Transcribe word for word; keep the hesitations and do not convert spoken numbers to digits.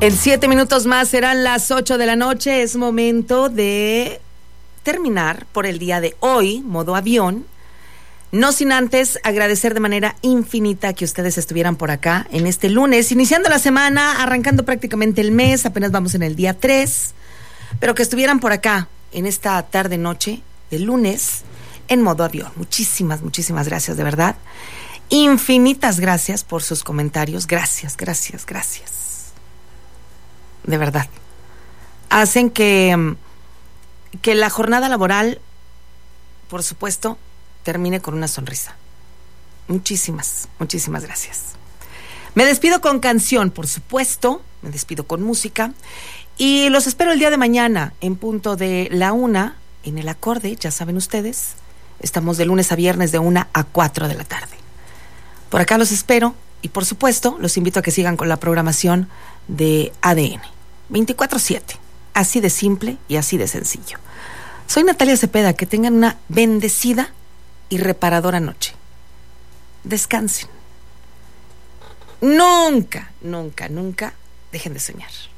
En siete minutos más serán las ocho de la noche. Es momento de terminar por el día de hoy, modo avión. No sin antes agradecer de manera infinita que ustedes estuvieran por acá en este lunes, iniciando la semana, arrancando prácticamente el mes, apenas vamos en el día tres, pero que estuvieran por acá en esta tarde-noche de lunes en modo avión. Muchísimas, muchísimas gracias, de verdad. Infinitas gracias por sus comentarios. Gracias, gracias, gracias. De verdad. Hacen que, que la jornada laboral, por supuesto, termine con una sonrisa. Muchísimas, muchísimas gracias. Me despido con canción, por supuesto. Me despido con música. Y los espero el día de mañana, en punto de la una, en el acorde, ya saben ustedes. Estamos de lunes a viernes de una a cuatro de la tarde. Por acá los espero. Y por supuesto, los invito a que sigan con la programación de A D N. veinticuatro siete. Así de simple y así de sencillo. Soy Natalia Cepeda. Que tengan una bendecida y reparadora noche. Descansen. Nunca, nunca, nunca dejen de soñar.